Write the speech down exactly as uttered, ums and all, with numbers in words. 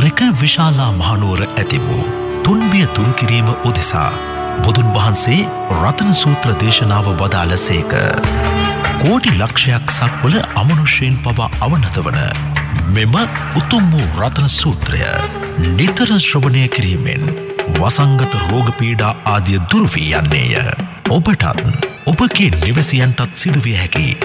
අනෙක විශාලා මහනුවර ඇති වූ තුන්බිය දුරු කිරීම උදෙසා බුදුන් වහන්සේ රතන සූත්‍ර දේශනාව වදාළසේක. කෝටි ලක්ෂයක් සක්වල අමනුෂ්‍යයන් පවා අවනත වන මෙම උතුම් වූ රතන සූත්‍රය නිතර ශ්‍රවණය කිරීමෙන් වසංගත රෝග පීඩා ආදිය දුරු වී යන්නේය. ඔබටත් ඔබගේ නිවැසියන්ටත් සිදුවිය හැකි